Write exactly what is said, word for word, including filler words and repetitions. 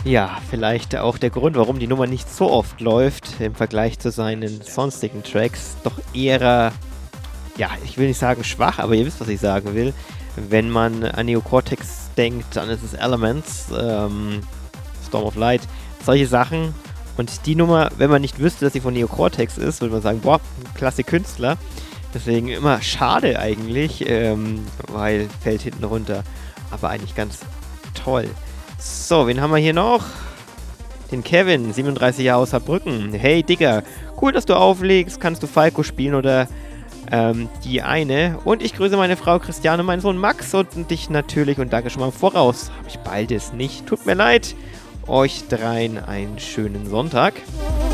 Ja, vielleicht auch der Grund, warum die Nummer nicht so oft läuft im Vergleich zu seinen sonstigen Tracks. Doch eher, ja, ich will nicht sagen schwach, aber ihr wisst, was ich sagen will. Wenn man an Neo Cortex denkt, dann ist es Elements, ähm, Storm of Light, solche Sachen. Und die Nummer, wenn man nicht wüsste, dass sie von Neo Cortex ist, würde man sagen, boah, klasse Künstler. Deswegen immer schade eigentlich, ähm, weil fällt hinten runter. Aber eigentlich ganz toll. So, wen haben wir hier noch? Den Kevin, siebenunddreißig Jahre aus Saarbrücken. Hey Digga, cool, dass du auflegst. Kannst du Falco spielen oder ähm, die eine? Und ich grüße meine Frau Christiane, meinen Sohn Max und dich natürlich und danke schon mal im Voraus. Habe ich beides nicht. Tut mir leid. Euch dreien einen schönen Sonntag.